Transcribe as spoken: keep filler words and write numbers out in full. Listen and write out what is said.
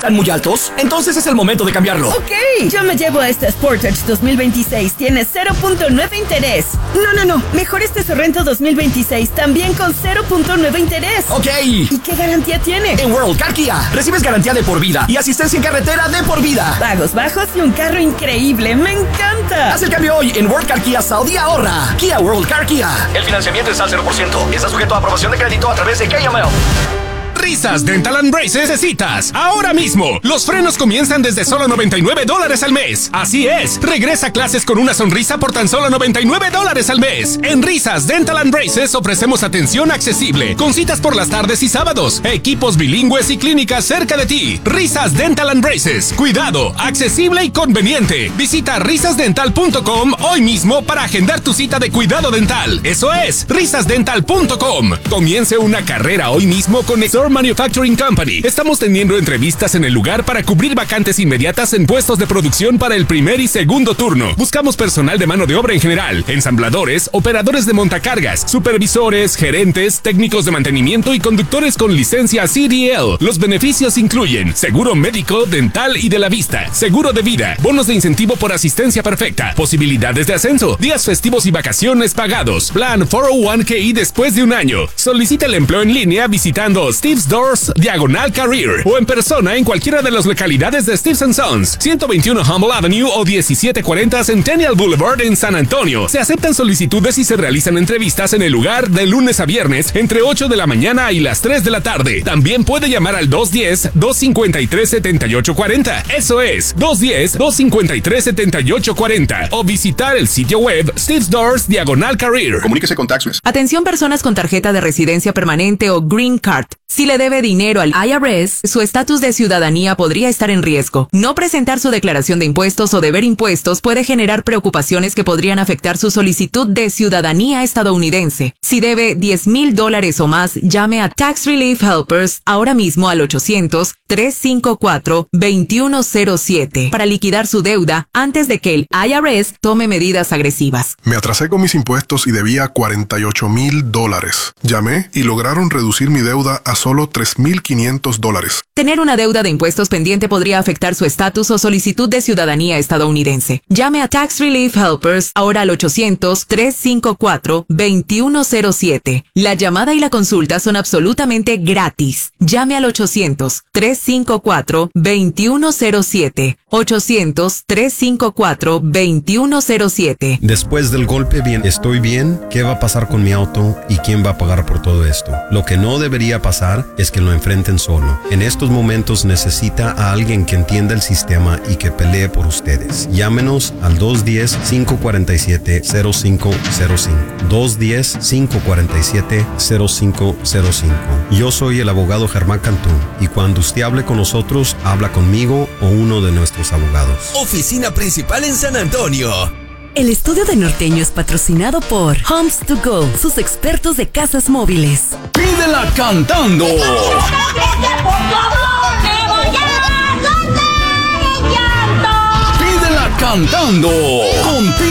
¿Están muy altos? Entonces es el momento de cambiarlo. Ok, yo me llevo a este Sportage dos mil veintiséis. Tiene cero punto nueve interés. No, no, no. Mejor este Sorrento dos mil veintiséis también con cero punto nueve interés. Ok. ¿Y qué garantía tiene? En World Car Kia recibes garantía de por vida y asistencia en carretera de por vida. Pagos bajos y un carro increíble. ¡Me encanta! Haz el cambio hoy en World Car Kia Saudi ahorra. Kia World Car Kia. El financiamiento es al cero por ciento. Está sujeto a aprobación de crédito a través de K M L. Risas Dental and Braces necesitas ahora mismo. Los frenos comienzan desde solo noventa y nueve dólares al mes. Así es, regresa a clases con una sonrisa por tan solo noventa y nueve dólares al mes. En Risas Dental and Braces ofrecemos atención accesible, con citas por las tardes y sábados, equipos bilingües y clínicas cerca de ti. Risas Dental and Braces, cuidado, accesible y conveniente. Visita risas dental punto com hoy mismo para agendar tu cita de cuidado dental. Eso es, risas dental punto com. Comience una carrera hoy mismo con Exor Manufacturing Company. Estamos teniendo entrevistas en el lugar para cubrir vacantes inmediatas en puestos de producción para el primer y segundo turno. Buscamos personal de mano de obra en general, ensambladores, operadores de montacargas, supervisores, gerentes, técnicos de mantenimiento y conductores con licencia C D L. Los beneficios incluyen seguro médico, dental y de la vista, seguro de vida, bonos de incentivo por asistencia perfecta, posibilidades de ascenso, días festivos y vacaciones pagados, plan cuatro oh uno K después de un año. Solicita el empleo en línea visitando Steve's Doors, Diagonal Career, o en persona en cualquiera de las localidades de Steves and Sons, ciento veintiuno Humble Avenue o diecisiete cuarenta Centennial Boulevard en San Antonio. Se aceptan solicitudes y se realizan entrevistas en el lugar de lunes a viernes entre ocho de la mañana y las tres de la tarde. También puede llamar al dos uno cero, dos cinco tres, siete ocho cuatro cero. Eso es, dos uno cero, dos cinco tres, siete ocho cuatro cero, o visitar el sitio web Steve's Doors, Diagonal Career. Comuníquese con TaxRes. Atención personas con tarjeta de residencia permanente o Green Card. Si le debe dinero al I R S, su estatus de ciudadanía podría estar en riesgo. No presentar su declaración de impuestos o deber impuestos puede generar preocupaciones que podrían afectar su solicitud de ciudadanía estadounidense. Si debe diez mil dólares o más, llame a Tax Relief Helpers ahora mismo al ochocientos, tres cinco cuatro, dos uno cero siete para liquidar su deuda antes de que el I R S tome medidas agresivas. Me atrasé con mis impuestos y debía cuarenta y ocho mil dólares. Llamé y lograron reducir mi deuda a solo tres mil quinientos dólares. Tener una deuda de impuestos pendiente podría afectar su estatus o solicitud de ciudadanía estadounidense. Llame a Tax Relief Helpers ahora al ochocientos, tres cinco cuatro, dos uno cero siete. La llamada y la consulta son absolutamente gratis. Llame al ochocientos, tres cinco cuatro, dos uno cero siete. ochocientos, tres cinco cuatro, dos uno cero siete. Después del golpe, bien, estoy bien. ¿Qué va a pasar con mi auto y quién va a pagar por todo esto? Lo que no debería pasar es que lo enfrenten solo. En estos momentos necesita a alguien que entienda el sistema y que pelee por ustedes. Llámenos al dos uno cero, cinco cuatro siete, cero cinco cero cinco. dos uno cero, cinco cuatro siete, cero cinco cero cinco. Yo soy el abogado Germán Cantú y cuando usted hable con nosotros, habla conmigo o uno de nuestros abogados. Oficina principal en San Antonio. El estudio de Norteño es patrocinado por Homes to Go, sus expertos de casas móviles. ¡Pídela cantando! ¡Por favor, me voy a contar en llanto! ¡Pídela cantando! Con